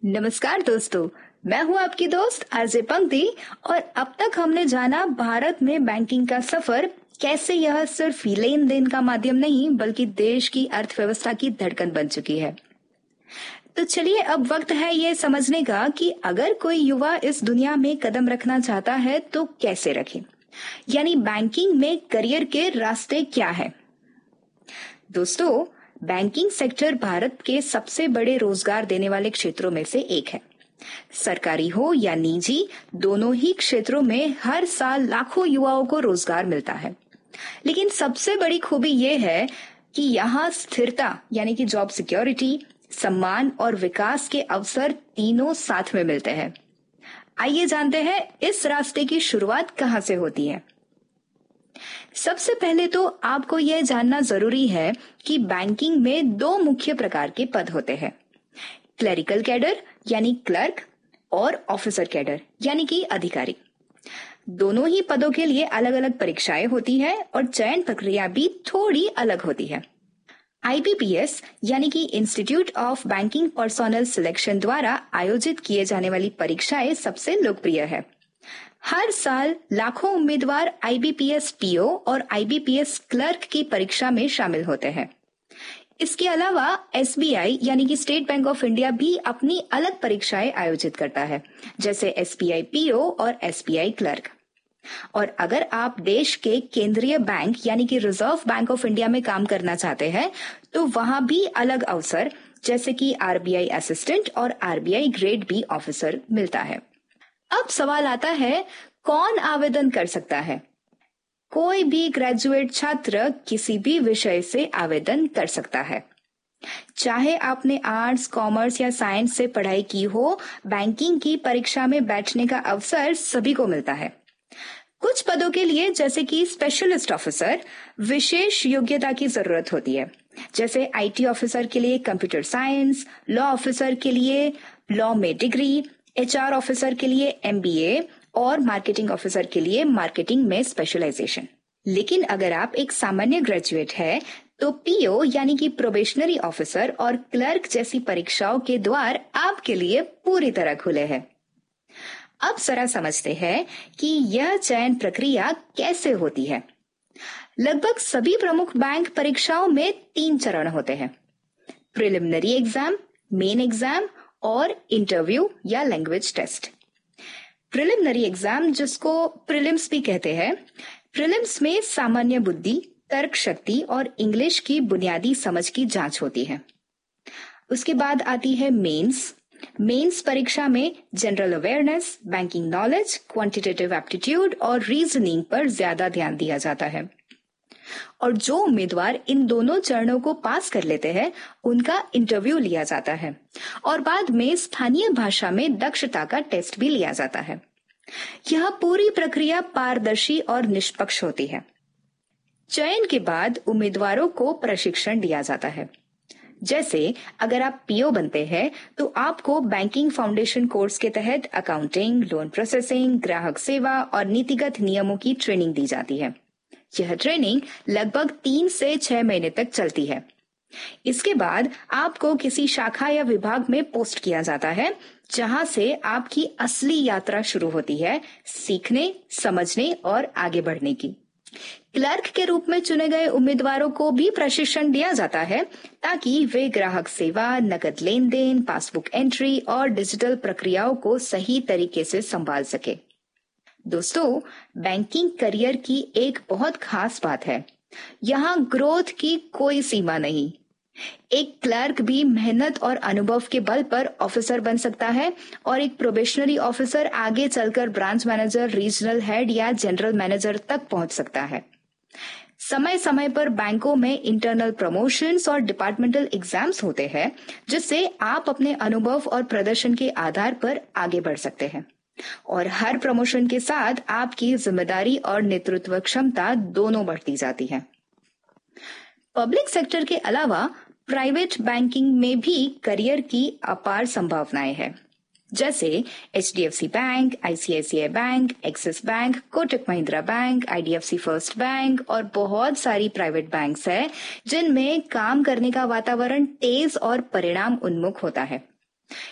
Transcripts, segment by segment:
नमस्कार दोस्तों, मैं हूं आपकी दोस्त आरजे पंक्ति। और अब तक हमने जाना भारत में बैंकिंग का सफर, कैसे यह सिर्फ लेन देन का माध्यम नहीं बल्कि देश की अर्थव्यवस्था की धड़कन बन चुकी है। तो चलिए अब वक्त है ये समझने का कि अगर कोई युवा इस दुनिया में कदम रखना चाहता है तो कैसे रखे, यानी बैंकिंग में करियर के रास्ते क्या है। दोस्तों, बैंकिंग सेक्टर भारत के सबसे बड़े रोजगार देने वाले क्षेत्रों में से एक है। सरकारी हो या निजी, दोनों ही क्षेत्रों में हर साल लाखों युवाओं को रोजगार मिलता है। लेकिन सबसे बड़ी खूबी ये है कि यहाँ स्थिरता यानी कि जॉब सिक्योरिटी, सम्मान और विकास के अवसर तीनों साथ में मिलते हैं। आइए जानते हैं इस रास्ते की शुरुआत कहाँ से होती है। सबसे पहले तो आपको यह जानना जरूरी है कि बैंकिंग में दो मुख्य प्रकार के पद होते हैं, क्लरिकल कैडर यानी क्लर्क और ऑफिसर कैडर यानी कि अधिकारी। दोनों ही पदों के लिए अलग अलग परीक्षाएं होती है और चयन प्रक्रिया भी थोड़ी अलग होती है। आईबीपीएस यानी कि institute of banking personnel selection द्वारा आयोजित किए जाने वाली परीक्षाएं सबसे लोकप्रिय है। हर साल लाखों उम्मीदवार आईबीपीएस पीओ और आईबीपीएस क्लर्क की परीक्षा में शामिल होते हैं। इसके अलावा एसबीआई यानी कि स्टेट बैंक ऑफ इंडिया भी अपनी अलग परीक्षाएं आयोजित करता है, जैसे एसबीआई पीओ और एसबीआई क्लर्क। और अगर आप देश के केंद्रीय बैंक यानी कि रिजर्व बैंक ऑफ इंडिया में काम करना चाहते हैं तो वहां भी अलग अवसर जैसे कि आरबीआई असिस्टेंट और आरबीआई ग्रेड बी ऑफिसर मिलता है। अब सवाल आता है, कौन आवेदन कर सकता है। कोई भी ग्रेजुएट छात्र किसी भी विषय से आवेदन कर सकता है। चाहे आपने आर्ट्स, कॉमर्स या साइंस से पढ़ाई की हो, बैंकिंग की परीक्षा में बैठने का अवसर सभी को मिलता है। कुछ पदों के लिए जैसे कि स्पेशलिस्ट ऑफिसर विशेष योग्यता की जरूरत होती है, जैसे आईटी ऑफिसर के लिए कंप्यूटर साइंस, लॉ ऑफिसर के लिए लॉ में डिग्री, एचआर ऑफिसर के लिए एमबीए और मार्केटिंग ऑफिसर के लिए मार्केटिंग में स्पेशलाइजेशन। लेकिन अगर आप एक सामान्य ग्रेजुएट है तो पीओ यानी कि प्रोबेशनरी ऑफिसर और क्लर्क जैसी परीक्षाओं के द्वार आपके लिए पूरी तरह खुले हैं। अब जरा समझते हैं कि यह चयन प्रक्रिया कैसे होती है। लगभग सभी प्रमुख बैंक परीक्षाओं में 3 चरण होते हैं, प्रिलिमिनरी एग्जाम, मेन एग्जाम और इंटरव्यू या लैंग्वेज टेस्ट। प्रिलिमिनरी एग्जाम, जिसको प्रीलिम्स भी कहते हैं, प्रीलिम्स में सामान्य बुद्धि, तर्क शक्ति और इंग्लिश की बुनियादी समझ की जांच होती है। उसके बाद आती है मेंस। मेंस परीक्षा में general awareness, banking knowledge, quantitative aptitude और रीजनिंग पर ज्यादा ध्यान दिया जाता है। और जो उम्मीदवार इन दोनों चरणों को पास कर लेते हैं उनका इंटरव्यू लिया जाता है और बाद में स्थानीय भाषा में दक्षता का टेस्ट भी लिया जाता है। यह पूरी प्रक्रिया पारदर्शी और निष्पक्ष होती है। चयन के बाद उम्मीदवारों को प्रशिक्षण दिया जाता है। जैसे अगर आप पीओ बनते हैं तो आपको बैंकिंग फाउंडेशन कोर्स के तहत अकाउंटिंग, लोन प्रोसेसिंग, ग्राहक सेवा और नीतिगत नियमों की ट्रेनिंग दी जाती है। यह ट्रेनिंग लगभग 3 से 6 महीने तक चलती है। इसके बाद आपको किसी शाखा या विभाग में पोस्ट किया जाता है, जहां से आपकी असली यात्रा शुरू होती है, सीखने, समझने और आगे बढ़ने की। क्लर्क के रूप में चुने गए उम्मीदवारों को भी प्रशिक्षण दिया जाता है ताकि वे ग्राहक सेवा, नकद लेन देन, पासबुक एंट्री और डिजिटल प्रक्रियाओं को सही तरीके से संभाल सके। दोस्तों, बैंकिंग करियर की एक बहुत खास बात है, यहाँ ग्रोथ की कोई सीमा नहीं। एक क्लर्क भी मेहनत और अनुभव के बल पर ऑफिसर बन सकता है और एक प्रोबेशनरी ऑफिसर आगे चलकर ब्रांच मैनेजर, रीजनल हेड या जनरल मैनेजर तक पहुंच सकता है। समय समय पर बैंकों में इंटरनल प्रमोशंस और डिपार्टमेंटल एग्जाम्स होते हैं, जिससे आप अपने अनुभव और प्रदर्शन के आधार पर आगे बढ़ सकते हैं। और हर प्रमोशन के साथ आपकी जिम्मेदारी और नेतृत्व क्षमता दोनों बढ़ती जाती है। पब्लिक सेक्टर के अलावा प्राइवेट बैंकिंग में भी करियर की अपार संभावनाएं हैं, जैसे HDFC bank, ICICI bank, axis bank, Kotak Mahindra bank, IDFC first bank और बहुत सारी प्राइवेट बैंक्स हैं जिनमें काम करने का वातावरण तेज और परिणाम उन्मुख होता है।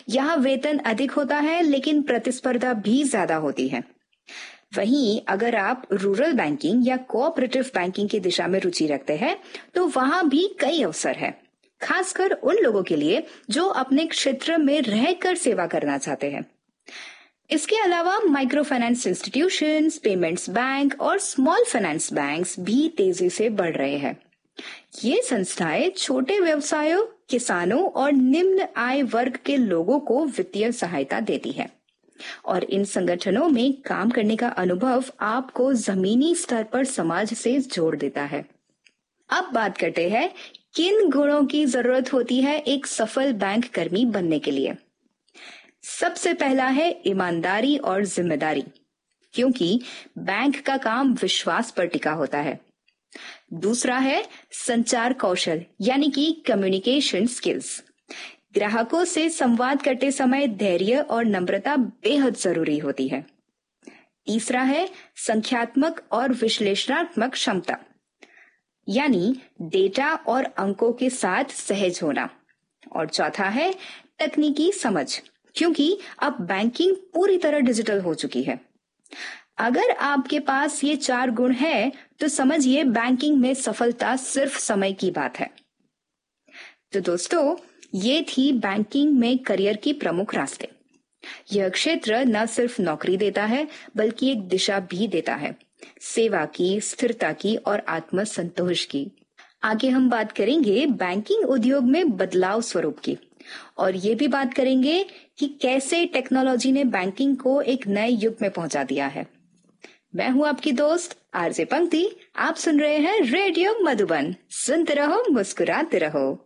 यहाँ वेतन अधिक होता है लेकिन प्रतिस्पर्धा भी ज्यादा होती है। वहीं अगर आप रूरल बैंकिंग या कोऑपरेटिव बैंकिंग की दिशा में रुचि रखते हैं तो वहां भी कई अवसर है, खासकर उन लोगों के लिए जो अपने क्षेत्र में रहकर सेवा करना चाहते हैं। इसके अलावा micro finance institutions, payments bank और स्मॉल फाइनेंस बैंक्स भी तेजी से बढ़ रहे हैं। ये संस्थाएं छोटे व्यवसायों, किसानों और निम्न आय वर्ग के लोगों को वित्तीय सहायता देती है और इन संगठनों में काम करने का अनुभव आपको जमीनी स्तर पर समाज से जोड़ देता है। अब बात करते हैं किन गुणों की जरूरत होती है एक सफल बैंक कर्मी बनने के लिए। सबसे पहला है ईमानदारी और जिम्मेदारी, क्योंकि बैंक का काम विश्वास पर टिका होता है। दूसरा है संचार कौशल यानी कि कम्युनिकेशन स्किल्स। ग्राहकों से संवाद करते समय धैर्य और नम्रता बेहद जरूरी होती है। तीसरा है संख्यात्मक और विश्लेषणात्मक क्षमता, यानी डेटा और अंकों के साथ सहज होना। और चौथा है तकनीकी समझ, क्योंकि अब बैंकिंग पूरी तरह डिजिटल हो चुकी है। अगर आपके पास ये 4 गुण हैं, तो समझिए बैंकिंग में सफलता सिर्फ समय की बात है। तो दोस्तों, ये थी बैंकिंग में करियर की प्रमुख रास्ते। यह क्षेत्र न सिर्फ नौकरी देता है बल्कि एक दिशा भी देता है, सेवा की, स्थिरता की और आत्मसंतोष की। आगे हम बात करेंगे बैंकिंग उद्योग में बदलाव स्वरूप की और ये भी बात करेंगे कि कैसे टेक्नोलॉजी ने बैंकिंग को एक नए युग में पहुंचा दिया है। मैं हूं आपकी दोस्त आरजे पंक्ति। आप सुन रहे हैं रेडियो मधुबन। सुनते रहो, मुस्कुराते रहो।